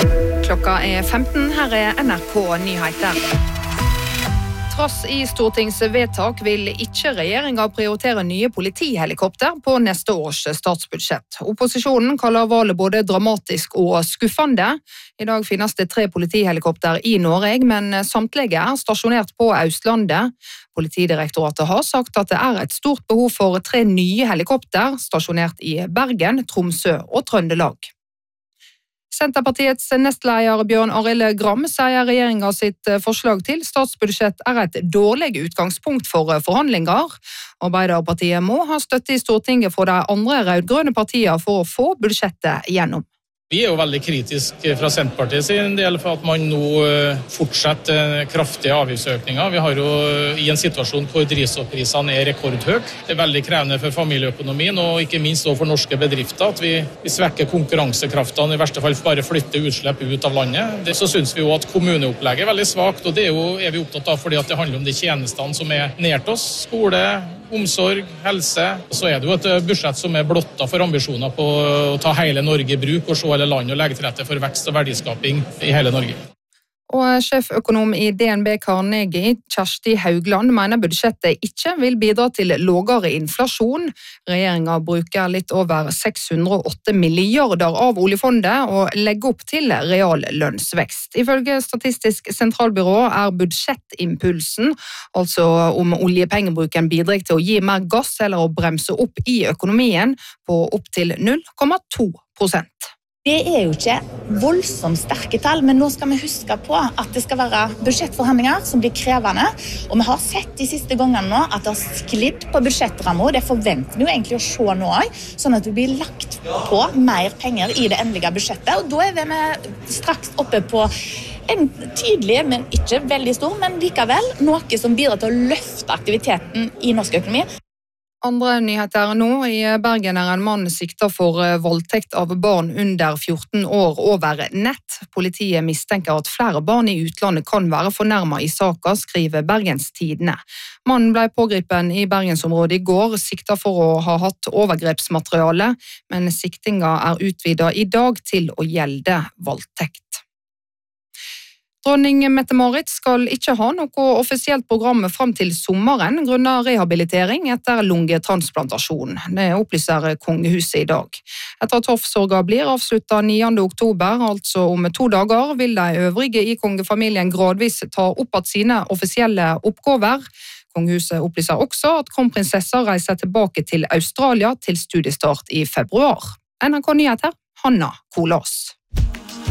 Klokka 15, her NRK Nyheter. Trass i stortingsvedtak vil ikke regjeringen prioritere nye politihelikopter på neste års statsbudsjett. Opposisjonen kaller valget både dramatisk og skuffende. I dag finnes det 3 politihelikopter i Norge, men samtlige stasjonert på Østlandet. Politidirektoratet har sagt at det et stort behov for 3 nye helikopter stasjonert i Bergen, Tromsø og Trøndelag. Senterpartiets nestleder Bjørn Arild Gram sier regjeringen sitt forslag til statsbudsjett et dårlig utgangspunkt for forhandlinger. Arbeiderpartiet må ha støtte i Stortinget fra de andre rødgrønne partiene for å få budsjettet gjennom. Vi jo veldig kritiske fra Senterpartiet sin del for at man nå fortsetter kraftige avgiftsøkninger. Vi har jo i en situasjon hvor drivstoffprisene rekordhøye. Det veldig krevende for familieøkonomien og ikke minst også for norske bedrifter at vi svekker konkurransekraften, i verste fall bare flytter utslipp ut av landet. Så synes vi jo at kommuneopplegget veldig svagt, og det vi opptatt av fordi at det handler om de tjenestene som nært oss, skole, omsorg, helse. Så det jo et budsjett som blotta for ambisjoner på å ta hele Norge i bruk og se hele landet og legge til rette for vekst og verdiskaping i hele Norge. Og sjeføkonom i DNB Carnegie, Kjersti Haugland, mener budsjettet ikke vil bidra til lavere inflasjon. Regjeringen bruker litt over 608 milliarder av oljefondet og legger opp til real lønnsvekst. Ifølge Statistisk sentralbyrå budsjettimpulsen, altså om oljepengebruken bidrar til å gi mer gass eller å bremse opp i økonomien, på opp til 0,2%. Det jo ikke voldsomt sterke tall, men nå skal vi huske på at det skal være budsjettforhandlinger som blir krevende, og vi har sett de siste gangene nå at det har sklidd på budsjettrammer, det forventer vi jo egentlig å se nå også, sånn at det blir lagt på mer penger i det endelige budsjettet, og da vi straks oppe på en tydelig, men ikke veldig stor, men likevel noe som bidrar til å løfte aktiviteten i norsk økonomi. Andre nyheter nå. I Bergen en mann siktet for voldtekt av barn under 14 år over nett. Politiet mistenker at flere barn i utlandet kan være fornærmet i saken, skriver Bergens Tidende. Mannen ble pågripen i Bergensområdet i går, siktet for å ha hatt overgrepsmateriale, men siktingen utvidet i dag til å gjelde voldtekt. Dronning Mette-Marit skal ikke ha noe offisielt program frem til sommeren grunnet rehabilitering etter lungetransplantasjon. Det opplyser kongehuset i dag. Etter at hoffsorgen blir avsluttet 9. oktober, altså om 2 dager, vil de øvrige i kongefamilien gradvis ta opp at sine offisielle oppgaver. Kongehuset opplyser også at kronprinsesser reiser tilbake til Australia til studiestart i februar. NRK Nyheter, Hanna Kolås.